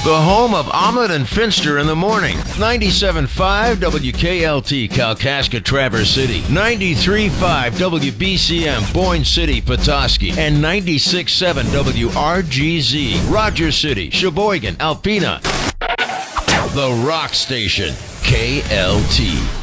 The home of Omelet and Finster in the morning. 97.5 WKLT, Kalkaska, Traverse City. 93.5 WBCM, Boyne City, Petoskey. And 96.7 WRGZ, Rogers City, Sheboygan, Alpena. The Rock Station, KLT.